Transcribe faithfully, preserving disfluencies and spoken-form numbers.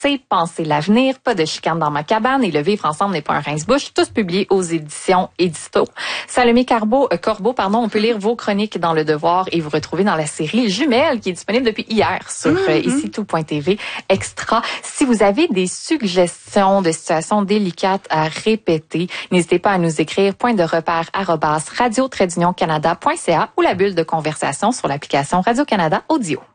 Penser l'avenir, pas de chicane dans ma cabane et le vivre ensemble n'est pas un rince-bouche, tous publiés aux éditions Édito. Salomé Corbeau, euh, Corbeau, pardon, on peut lire vos chroniques dans Le Devoir et vous retrouver dans la série Jumelles qui est disponible depuis hier sur mm-hmm. euh, ici tout point t v extra. Si vous avez des suggestions de situations délicates à répéter, n'hésitez pas à nous écrire point de repère arobase radio trait d'union canada point c a ou la bulle de conversation sur l'application Radio-Canada Audio.